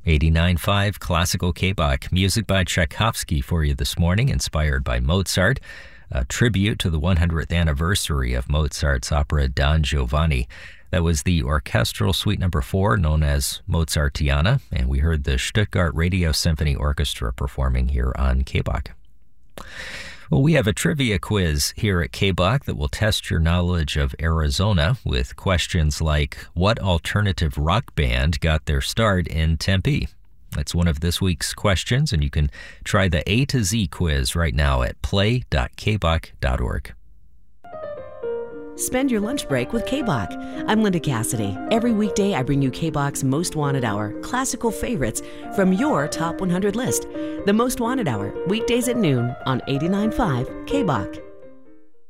89.5 Classical K-Bach, music by Tchaikovsky for you this morning, inspired by Mozart, a tribute to the 100th anniversary of Mozart's opera Don Giovanni. That was the orchestral suite number 4, known as Mozartiana, and we heard the Stuttgart Radio Symphony Orchestra performing here on K-Bach. Well, we have a trivia quiz here at K-Bach that will test your knowledge of Arizona with questions like, what alternative rock band got their start in Tempe? That's one of this week's questions, and you can try the A to Z quiz right now at play.kbach.org. Spend your lunch break with K-Bach. I'm Linda Cassidy. Every weekday, I bring you K-Bach's Most Wanted Hour, classical favorites from your Top 100 list. The Most Wanted Hour, weekdays at noon on 89.5 K-Bach.